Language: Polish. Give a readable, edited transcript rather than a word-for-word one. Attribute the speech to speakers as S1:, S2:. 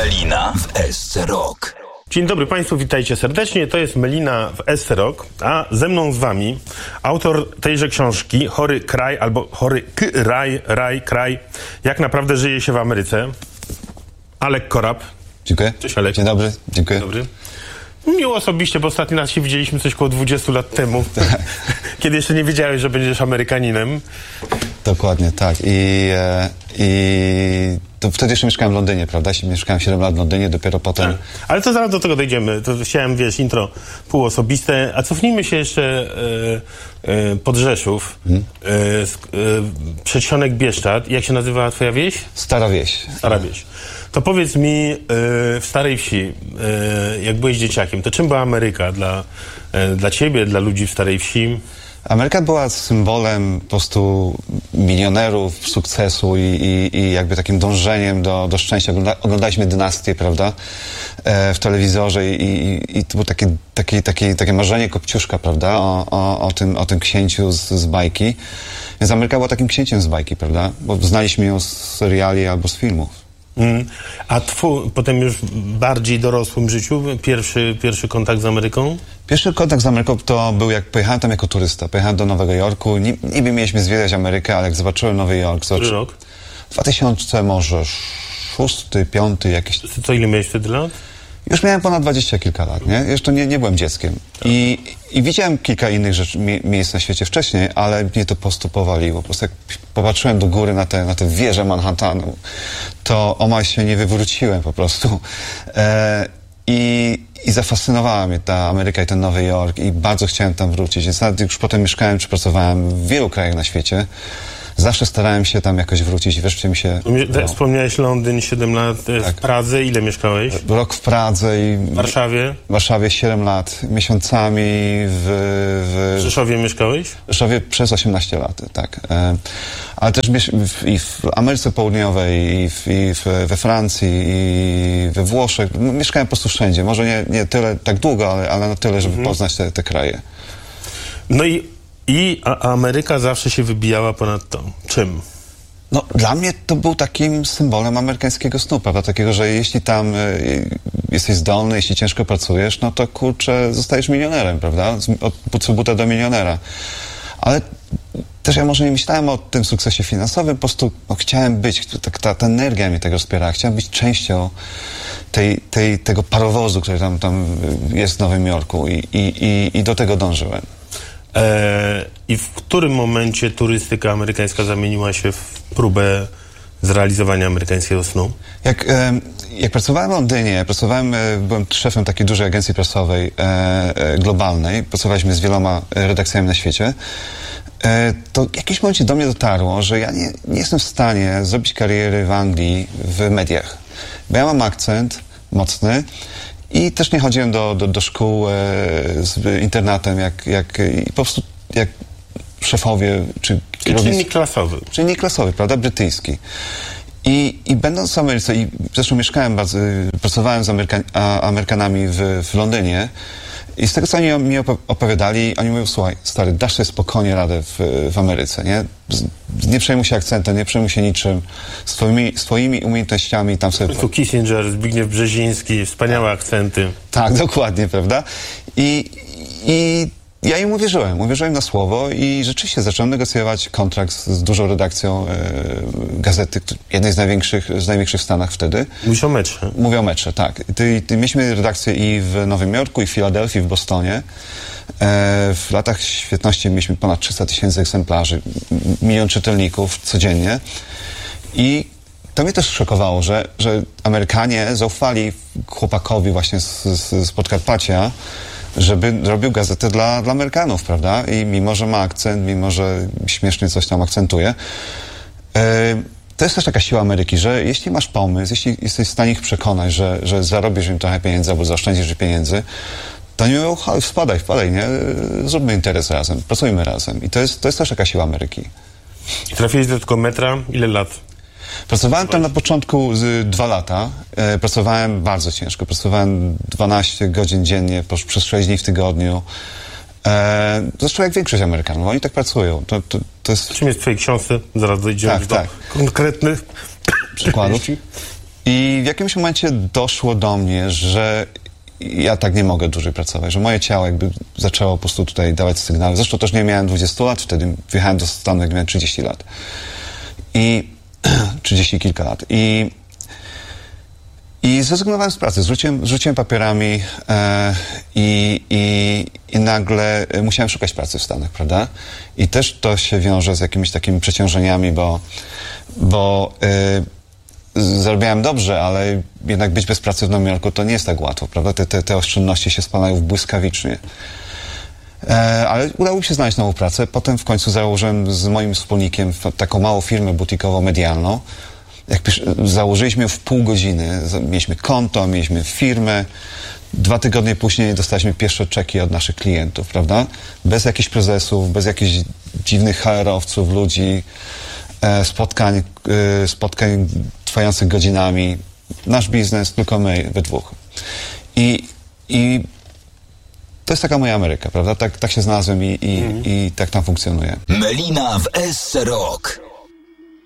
S1: Melina w SC Rock.
S2: Dzień dobry Państwu, witajcie serdecznie. To jest Melina w SC Rock, a ze mną z Wami autor tejże książki, Chory kraj, albo Chory kraj, jak naprawdę żyje się w Ameryce. Alek Korab.
S3: Dziękuję.
S2: Cześć Alek.
S3: Dzień dobry. Dziękuję.
S2: Dzień dobry. Miło osobiście, bo ostatni raz się widzieliśmy coś około 20 lat temu, kiedy jeszcze nie wiedziałeś, że będziesz Amerykaninem.
S3: Dokładnie, tak. I to wtedy jeszcze mieszkałem w Londynie, prawda? Mieszkałem 7 lat w Londynie, dopiero potem...
S2: Tak. Ale to zaraz do tego dojdziemy. To chciałem, intro półosobiste. A cofnijmy się jeszcze pod Rzeszów. Przedsionek Bieszczad. Jak się nazywa twoja wieś?
S3: Stara wieś.
S2: Stara wieś. To powiedz mi, w Starej Wsi, jak byłeś dzieciakiem, to czym była Ameryka dla ciebie, dla ludzi w Starej Wsi?
S3: Ameryka była symbolem po prostu milionerów, sukcesu i jakby takim dążeniem do szczęścia. Oglądaliśmy Dynastię, prawda, w telewizorze i to było takie marzenie Kopciuszka, prawda, o tym księciu z bajki. Więc Ameryka była takim księciem z bajki, prawda, bo znaliśmy ją z seriali albo z filmów.
S2: A potem już w bardziej dorosłym życiu, pierwszy kontakt z Ameryką?
S3: Pierwszy kontakt z Ameryką to był, jak pojechałem tam jako turysta. Pojechałem do Nowego Jorku. Niby mieliśmy zwiedzać Amerykę, ale jak zobaczyłem Nowy Jork...
S2: Który rok?
S3: 2000 może 6, 5 jakieś...
S2: Co, ile miałeś wtedy lat?
S3: Już miałem ponad 20 kilka lat, nie? Jeszcze nie byłem dzieckiem. Tak. I widziałem kilka innych miejsc na świecie wcześniej, ale mnie to po prostu powaliło. Po prostu jak popatrzyłem do góry na te wieże Manhattanu, to omal się nie wywróciłem po prostu. I zafascynowała mnie ta Ameryka i ten Nowy Jork i bardzo chciałem tam wrócić. Więc nawet już potem mieszkałem czy pracowałem w wielu krajach na świecie. Zawsze starałem się tam jakoś wrócić i wreszcie mi się...
S2: Wspomniałeś Londyn, 7 lat, tak. W Pradze. Ile mieszkałeś?
S3: Rok w Pradze i...
S2: W Warszawie?
S3: W Warszawie 7 lat. Miesiącami w
S2: Rzeszowie mieszkałeś?
S3: W Rzeszowie przez 18 lat, tak. Ale też i w Ameryce Południowej, i we Francji, i we Włoszech. Mieszkałem po prostu wszędzie. Może nie tyle, tak długo, ale na tyle, żeby poznać te kraje.
S2: No a Ameryka zawsze się wybijała ponad to. Czym?
S3: No, dla mnie to był takim symbolem amerykańskiego snu, prawda? Takiego, że jeśli tam jesteś zdolny, jeśli ciężko pracujesz, no to kurczę, zostajesz milionerem, prawda? Od buta do milionera. Ale też ja może nie myślałem o tym sukcesie finansowym, po prostu chciałem być, ta energia mnie tego wspierała, chciałem być częścią tego parowozu, który tam jest w Nowym Jorku i do tego dążyłem.
S2: I w którym momencie turystyka amerykańska zamieniła się w próbę zrealizowania amerykańskiego snu?
S3: Jak pracowałem w Londynie, byłem szefem takiej dużej agencji prasowej globalnej, pracowaliśmy z wieloma redakcjami na świecie, to w jakimś momencie do mnie dotarło, że ja nie jestem w stanie zrobić kariery w Anglii w mediach. Bo ja mam akcent mocny i też nie chodziłem do szkół z internatem, po prostu jak szefowie, czy
S2: czynnik klasowy.
S3: Czynnik klasowy, prawda, brytyjski. I będąc w Ameryce, i zresztą pracowałem z Amerykanami w Londynie, i z tego, co oni mi opowiadali, oni mówią, słuchaj, stary, dasz sobie spokojnie radę w Ameryce, nie? Nie przejmuj się akcentem, nie przejmuj się niczym, swoimi umiejętnościami tam sobie...
S2: Tu Kissinger, Zbigniew Brzeziński, wspaniałe akcenty.
S3: Tak, dokładnie, prawda? I ja im uwierzyłem na słowo i rzeczywiście zacząłem negocjować kontrakt z dużą redakcją gazety, jednej z największych w Stanach wtedy.
S2: Mówisz o Metrze?
S3: Mówię o Metrze, tak. Mieliśmy redakcję i w Nowym Jorku, i w Filadelfii, i w Bostonie. W latach świetności mieliśmy ponad 300 000 egzemplarzy, 1 milion czytelników codziennie. I to mnie też szokowało, że Amerykanie zaufali chłopakowi właśnie z Podkarpacia, żeby robił gazetę dla Amerykanów, prawda? I mimo, że ma akcent, mimo, że śmiesznie coś tam akcentuje, to jest też taka siła Ameryki, że jeśli masz pomysł, jeśli jesteś w stanie ich przekonać, że zarobisz im trochę pieniędzy albo zaoszczędzisz pieniędzy, to oni mówią, wpadaj, nie? Zróbmy interes razem, pracujmy razem. I to jest też taka siła Ameryki.
S2: Trafiłeś do tego Metra? Ile lat?
S3: Pracowałem tam na początku 2 lata. Pracowałem bardzo ciężko. Pracowałem 12 godzin dziennie przez 6 dni w tygodniu. Zresztą jak większość Amerykanów. Oni tak pracują. To jest...
S2: Czym jest w twojej książce? Zaraz dojdziemy do konkretnych
S3: przykładów. I w jakimś momencie doszło do mnie, że ja tak nie mogę dłużej pracować, że moje ciało jakby zaczęło po prostu tutaj dawać sygnały. Zresztą też nie miałem 20 lat, wtedy wyjechałem do Stanów, jak miałem 30 lat. I 30 kilka lat. I zrezygnowałem z pracy, zrzuciłem papierami i nagle musiałem szukać pracy w Stanach, prawda? I też to się wiąże z jakimiś takimi przeciążeniami, bo zarabiałem dobrze, ale jednak być bez pracy w Nowym Jorku to nie jest tak łatwo, prawda? Te oszczędności się spalają błyskawicznie. Ale udało mi się znaleźć nową pracę. Potem w końcu założyłem z moim wspólnikiem taką małą firmę butikową-medialną. Założyliśmy ją w pół godziny. Mieliśmy konto, mieliśmy firmę. 2 tygodnie później dostaliśmy pierwsze czeki od naszych klientów, prawda? Bez jakichś prezesów, bez jakichś dziwnych HR-owców, ludzi, spotkań trwających godzinami. Nasz biznes, tylko my, we dwóch. I to jest taka moja Ameryka, prawda? Tak się znalazłem i tak tam funkcjonuje.
S1: Melina w SC Rock.